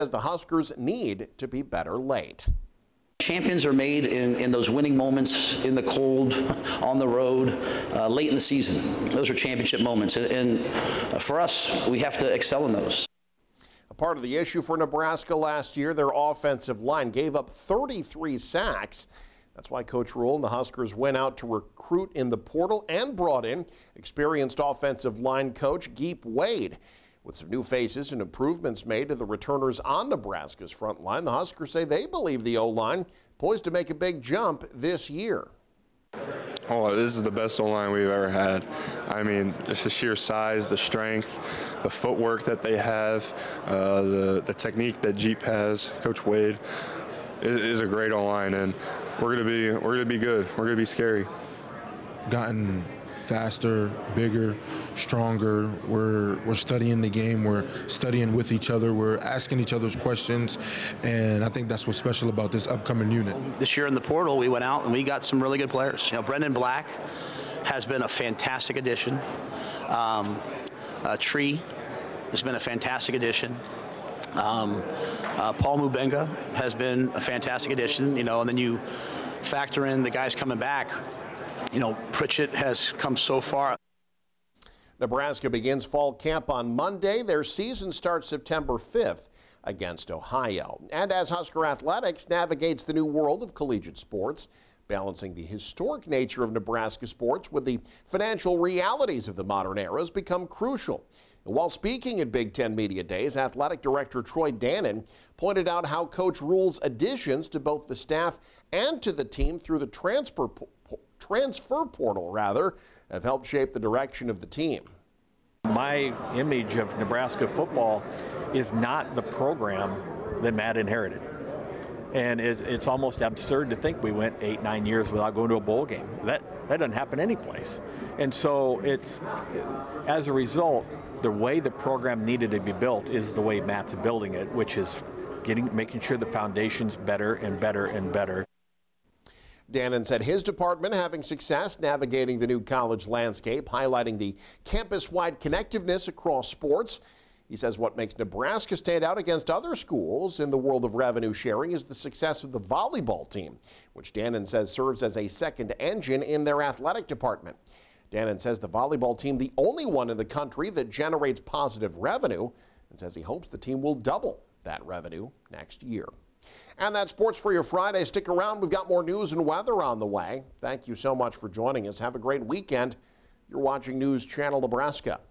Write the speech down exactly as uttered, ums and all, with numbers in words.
says the Huskers need to be better late. Champions are made in, in those winning moments, in the cold, on the road, uh, late in the season. Those are championship moments, and, and for us, we have to excel in those. A part of the issue for Nebraska last year, their offensive line gave up thirty-three sacks. That's why Coach Rhule and the Huskers went out to recruit in the portal and brought in experienced offensive line coach Geep Wade. With some new faces and improvements made to the returners on Nebraska's front line, the Huskers say they believe the O-line poised to make a big jump this year. Oh, this is the best O-line we've ever had. I mean, just the sheer size, the strength, the footwork that they have, uh, the, the technique that Geep has, Coach Wade, is, is a great O-line, and we're gonna be we're gonna be good. We're gonna be scary. Gotten faster, bigger, stronger. We're we're studying the game. We're studying with each other. We're asking each other's questions, and I think that's what's special about this upcoming unit. This year in the portal, we went out and we got some really good players. You know, Brendan Black has been a fantastic addition. Um, uh, Tree has been a fantastic addition. Um, uh, Paul Mubenga has been a fantastic addition. You know, and then you factor in the guys coming back. You know, Pritchett has come so far. Nebraska begins fall camp on Monday. Their season starts September fifth against Ohio. And as Husker Athletics navigates the new world of collegiate sports, balancing the historic nature of Nebraska sports with the financial realities of the modern era has become crucial. And while speaking at Big Ten Media Days, Athletic Director Troy Dannen pointed out how Coach Rhule's additions to both the staff and to the team through the transfer transfer portal rather have helped shape the direction of the team. My image of Nebraska football is not the program that Matt inherited. And it, it's almost absurd to think we went eight, nine years without going to a bowl game. That, that doesn't happen anyplace. And so it's, as a result, the way the program needed to be built is the way Matt's building it, which is getting, making sure the foundation's better and better and better. Dannen said his department having success navigating the new college landscape, highlighting the campus-wide connectiveness across sports. He says what makes Nebraska stand out against other schools in the world of revenue sharing is the success of the volleyball team, which Dannen says serves as a second engine in their athletic department. Dannen says the volleyball team, the only one in the country that generates positive revenue, and says he hopes the team will double that revenue next year. And that's Sports for your Friday. Stick around. We've got more news and weather on the way. Thank you so much for joining us. Have a great weekend. You're watching News Channel Nebraska.